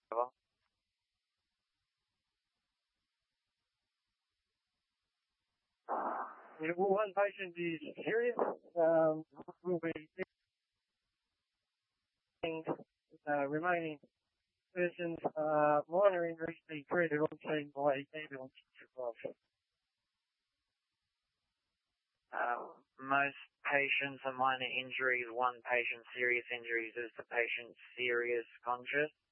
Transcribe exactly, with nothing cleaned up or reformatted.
Yeah, well, one patient is serious. Um, will be uh, remaining persons, uh, minor injuries to be treated on scene by ambulance. Uh, most patients are minor injuries. One patient serious injuries. Is the patient serious conscious?